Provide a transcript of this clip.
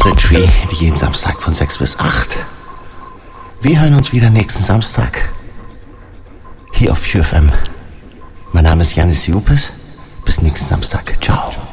The Tree, wie jeden Samstag von 6 bis 8. Wir hören uns wieder nächsten Samstag hier auf Pure FM. Mein Name ist Janis Jupes. Bis nächsten Samstag. Ciao.